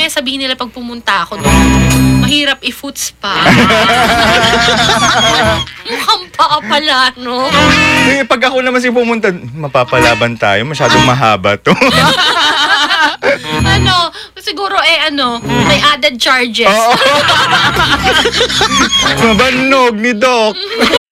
mamaya sabihin nila pag pumunta ako doon, mahirap i-foots pa. Mukhang paa pala, no? Pag ako naman si pumunta, mapapalaban tayo. Masyadong mahaba to. Siguro may added charges. Mabanog ni Doc.